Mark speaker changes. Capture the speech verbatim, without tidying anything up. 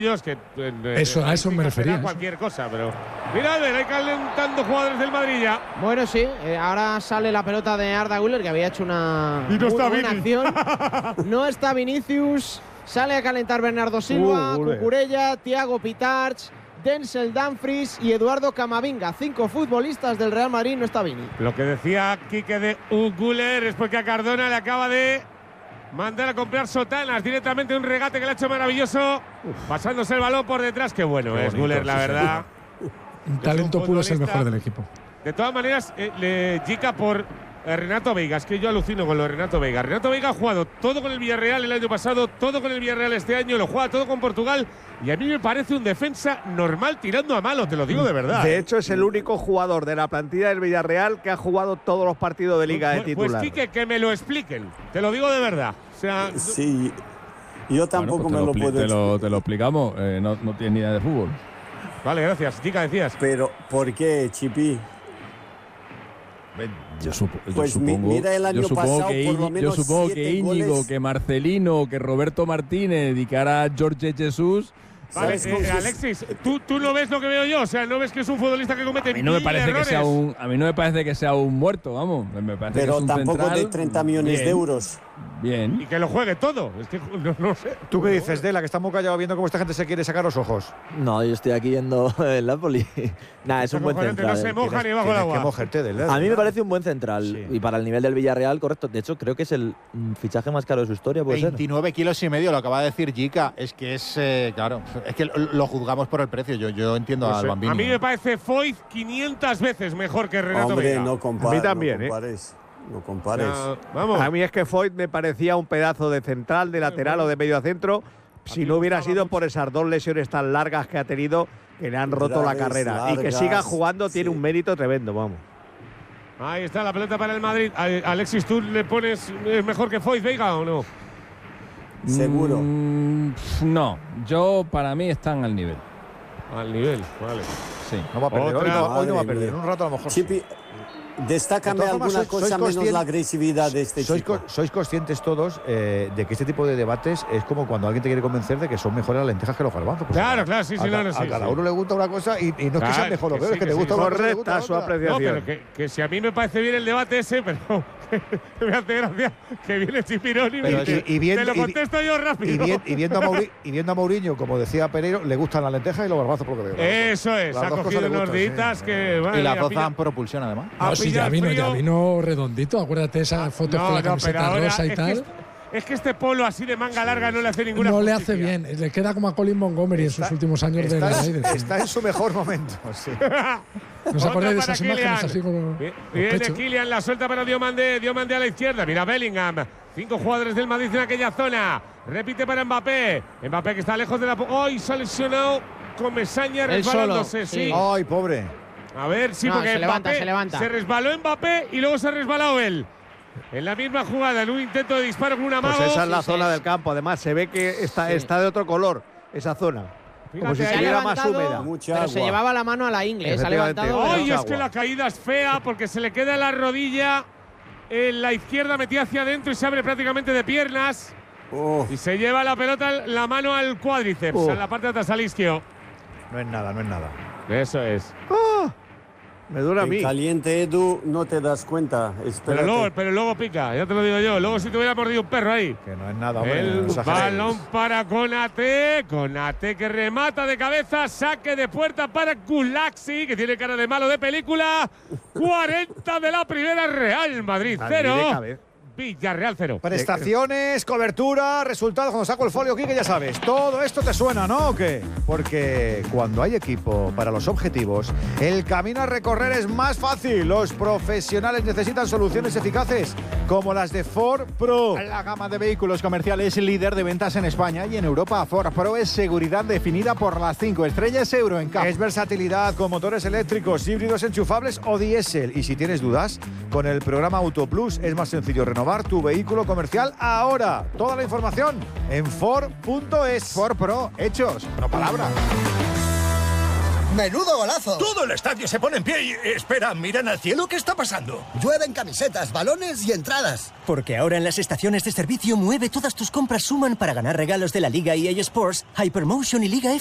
Speaker 1: Que, eh,
Speaker 2: eso, a eso me refería.
Speaker 1: Cualquier cosa, pero mira, a ver, hay calentando jugadores del Madrid ya.
Speaker 3: Bueno, sí, eh, ahora sale la pelota de Arda Güler, que había hecho una
Speaker 1: y no
Speaker 3: muy
Speaker 1: está
Speaker 3: buena acción. No está Vinicius, sale a calentar Bernardo Silva, uh, Cucurella, Thiago Pitarch, Denzel Dumfries y Eduardo Camavinga. Cinco futbolistas del Real Madrid, no está Vini.
Speaker 1: Lo que decía Quique de Güler es porque a Cardona le acaba de mandar a comprar sotanas directamente, un regate que le ha hecho maravilloso. Uf, pasándose el balón por detrás. Qué bueno Qué es Güler, la verdad.
Speaker 2: Un talento un puro, es el mejor del equipo.
Speaker 1: De todas maneras, eh, le chica por eh, Renato Veiga. Es que yo alucino con lo de Renato Veiga. Renato Veiga ha jugado todo con el Villarreal el año pasado, todo con el Villarreal este año, lo juega todo con Portugal. Y a mí me parece un defensa normal tirando a malo, te lo digo de verdad.
Speaker 4: De hecho, es el único jugador de la plantilla del Villarreal que ha jugado todos los partidos de Liga
Speaker 1: pues,
Speaker 4: de titular.
Speaker 1: Pues Quique, que me lo expliquen. Te lo digo de verdad. O sea,
Speaker 5: sí, yo tampoco
Speaker 6: bueno, pues
Speaker 5: me lo,
Speaker 6: lo puedo
Speaker 5: te
Speaker 6: lo, te lo explicamos, eh, no, no tienes ni idea de fútbol.
Speaker 1: Vale, gracias. Chica, decías.
Speaker 5: Pero, ¿por qué, Chipi?
Speaker 6: Yo, supo,
Speaker 5: pues
Speaker 6: yo supongo,
Speaker 5: mira el año
Speaker 6: yo supongo
Speaker 5: pasado,
Speaker 6: que,
Speaker 5: por lo menos
Speaker 6: yo supongo que Íñigo,
Speaker 5: goles.
Speaker 6: que Marcelino, que Roberto Martínez y que ahora Jorge Jesús.
Speaker 1: Vale, eh, Alexis, ¿tú, tú no ves lo que veo yo, o sea, no ves que es un futbolista que comete
Speaker 6: a mí no me parece
Speaker 1: errores.
Speaker 6: que sea un a mí no me parece que sea un muerto, vamos, me parece
Speaker 5: pero
Speaker 6: que es un
Speaker 5: tampoco
Speaker 6: central,
Speaker 5: de treinta millones
Speaker 6: bien,
Speaker 5: de euros.
Speaker 6: Bien.
Speaker 1: Y que lo juegue todo. Es que no, no sé.
Speaker 7: ¿Tú qué dices, Dela? Que estamos callados viendo cómo esta gente se quiere sacar los ojos.
Speaker 8: No, yo estoy aquí viendo el Napoli. Nada, es un buen central.
Speaker 1: No se moja ni bajo el agua.
Speaker 7: Que mojerte, Dela.
Speaker 8: A mí me parece un buen central.
Speaker 7: Sí.
Speaker 8: Y para el nivel del Villarreal, correcto. De hecho, creo que es el fichaje más caro de su historia, puede
Speaker 9: veintinueve
Speaker 8: ser.
Speaker 9: kilos y medio, lo acaba de decir Jica. Es que es, eh, claro, es que lo, lo juzgamos por el precio. Yo, yo entiendo
Speaker 1: No
Speaker 9: al
Speaker 1: sé.
Speaker 9: Bambini.
Speaker 1: A mí me parece Foyth quinientas veces mejor que Renato
Speaker 5: Hombre,
Speaker 1: Veiga.
Speaker 5: no compares.
Speaker 4: A mí también,
Speaker 5: no compares, ¿eh? No compares.
Speaker 1: No, vamos.
Speaker 4: A mí es que Foyth me parecía un pedazo de central, de lateral o de medio a centro, si no hubiera sido por esas dos lesiones tan largas que ha tenido, que le han roto
Speaker 5: Graves,
Speaker 4: la carrera.
Speaker 5: largas,
Speaker 4: y que siga jugando
Speaker 5: sí.
Speaker 4: tiene un mérito tremendo, vamos.
Speaker 1: Ahí está la pelota para el Madrid. Alexis, ¿tú le pones es mejor que Foyth Veiga o no?
Speaker 5: Seguro.
Speaker 6: Mm, no, yo para mí están al nivel.
Speaker 1: Al nivel, vale.
Speaker 6: Sí.
Speaker 7: No va a perder, hoy no, hoy no va a perder,
Speaker 5: mía.
Speaker 7: un rato a lo mejor.
Speaker 5: Chipi,
Speaker 7: sí.
Speaker 5: destácame
Speaker 7: De todas formas,
Speaker 5: alguna
Speaker 7: sois-
Speaker 5: cosa
Speaker 7: sois
Speaker 5: menos la agresividad de este
Speaker 7: sois,
Speaker 5: chico.
Speaker 7: co sois conscientes todos eh, de que este tipo de debates es como cuando alguien te quiere convencer de que son mejores las lentejas que los garbanzos. Pues
Speaker 1: Claro,
Speaker 7: a,
Speaker 1: claro, sí, sí,
Speaker 7: a,
Speaker 1: no, no,
Speaker 7: a
Speaker 1: sí,
Speaker 7: cada
Speaker 1: sí.
Speaker 7: uno le gusta una cosa y, y no es que
Speaker 1: Claro,
Speaker 7: sea mejor o
Speaker 1: que
Speaker 7: peor,
Speaker 1: sí,
Speaker 7: es que
Speaker 1: que
Speaker 7: te gusta
Speaker 1: sí.
Speaker 7: una cosa y te gusta
Speaker 4: Correcta su
Speaker 7: otra.
Speaker 4: apreciación.
Speaker 1: No, pero que, que si a mí me parece bien el debate ese, pero me hace gracia que viene Chipirón y,
Speaker 7: Pero
Speaker 1: me dice,
Speaker 7: y- y viendo-
Speaker 1: te lo
Speaker 7: y-
Speaker 1: contesto yo rápido.
Speaker 7: Y, bien- y viendo, a Mauri- y viendo a Mourinho, como decía Pereiro, le gustan las lentejas y los garbanzos por lo que veo.
Speaker 1: Eso es,
Speaker 7: Las
Speaker 1: ha
Speaker 7: dos
Speaker 1: cogido
Speaker 7: cosas le
Speaker 1: unos
Speaker 7: gustan,
Speaker 1: ditas
Speaker 7: sí.
Speaker 1: que…
Speaker 9: Y la
Speaker 1: pilla-
Speaker 9: rozan propulsión, además.
Speaker 1: a
Speaker 2: No, si
Speaker 1: pillar
Speaker 2: ya vino,
Speaker 1: frío.
Speaker 2: ya vino redondito. Acuérdate esa foto
Speaker 1: No,
Speaker 2: con la
Speaker 1: no,
Speaker 2: camiseta
Speaker 1: pero ahora
Speaker 2: rosa y
Speaker 1: es
Speaker 2: tal.
Speaker 1: Que este, es que este polo así de manga larga no le hace ninguna
Speaker 2: No le
Speaker 1: justicia.
Speaker 2: hace bien. Le queda como a Colin Montgomery en sus últimos años de
Speaker 7: Está,
Speaker 2: United. sí.
Speaker 7: está en su mejor momento. Sí.
Speaker 2: ¿No os
Speaker 1: Otra
Speaker 2: acordáis de
Speaker 1: para
Speaker 2: esas imágenes
Speaker 1: Kylian.
Speaker 2: así como
Speaker 1: Bien,
Speaker 2: los
Speaker 1: Viene
Speaker 2: pechos?
Speaker 1: Kylian, la suelta para Diomande, Diomande a la izquierda. Mira Bellingham. Cinco jugadores del Madrid en aquella zona. Repite para Mbappé. Mbappé que está lejos de la… ¡Ay! Se ha lesionado con Mesaña
Speaker 3: Él solo,
Speaker 1: resbalándose, sí.
Speaker 3: sí.
Speaker 7: Ay, pobre.
Speaker 1: A ver, sí,
Speaker 3: No,
Speaker 1: porque
Speaker 3: se levanta,
Speaker 1: Mbappé
Speaker 3: se levanta.
Speaker 1: se resbaló Mbappé y luego se ha resbalado él. En la misma jugada, en un intento de disparo con un amago.
Speaker 4: Pues esa es la
Speaker 3: sí,
Speaker 4: zona
Speaker 3: sí.
Speaker 4: del campo. Además, se ve que está,
Speaker 3: Sí.
Speaker 4: está de otro color, esa zona. Como si
Speaker 1: Fíjate,
Speaker 3: Se ha
Speaker 4: estuviera más
Speaker 3: levantado,
Speaker 4: húmeda.
Speaker 5: Mucha
Speaker 3: pero se
Speaker 5: agua.
Speaker 3: llevaba la mano a la ingle. Se ha
Speaker 4: Efectivamente.
Speaker 3: levantado.
Speaker 1: ¡Ay!
Speaker 4: mucha
Speaker 1: Es que
Speaker 4: agua.
Speaker 1: la caída es fea porque se le queda la rodilla en la izquierda metida hacia adentro y se abre prácticamente de piernas.
Speaker 5: Oh,
Speaker 1: Y se lleva la pelota, la mano al cuádriceps,
Speaker 4: Oh.
Speaker 1: en la parte de atrás al isquio.
Speaker 7: No es nada, no es nada.
Speaker 1: Eso es.
Speaker 4: ¡Ah! Me duele a
Speaker 5: en
Speaker 4: mí.
Speaker 5: caliente, Edu, no te das cuenta.
Speaker 1: Pero
Speaker 5: Espérate.
Speaker 1: luego, pero luego pica, ya te lo digo yo. Luego si te hubiera mordido un perro ahí.
Speaker 7: Que no es nada, hombre.
Speaker 1: El
Speaker 7: no exageréis.
Speaker 1: balón para Konate. Konate que remata de cabeza. Saque de puerta para Gulaxi, que tiene cara de malo de película. cuarenta de la primera, Real Madrid
Speaker 4: Al nivel de
Speaker 1: cero.
Speaker 4: cabeza.
Speaker 1: Villarreal cero.
Speaker 7: Prestaciones, cobertura, resultados. Cuando saco el folio aquí, que ya sabes, todo esto te suena, ¿no? ¿O qué? Porque cuando hay equipo para los objetivos, el camino a recorrer es más fácil. Los profesionales necesitan soluciones eficaces, como las de Ford Pro.
Speaker 9: La gama de vehículos comerciales líder de ventas en España y en Europa. Ford Pro es seguridad definida por las cinco estrellas Euro en Cap.
Speaker 7: Es versatilidad con motores eléctricos, híbridos enchufables o diésel. Y si tienes dudas, con el programa Auto Plus es más sencillo renovar tu vehículo comercial ahora. Toda la información en Ford punto es.
Speaker 9: Ford Pro, hechos, no palabras.
Speaker 10: ¡Menudo golazo!
Speaker 11: Todo el estadio se pone en pie y... Espera, miran al cielo, ¿qué está pasando?
Speaker 10: Llueven camisetas, balones y entradas.
Speaker 12: Porque ahora en las estaciones de servicio Mueve todas tus compras suman para ganar regalos de la Liga E A Sports, Hypermotion y Liga F.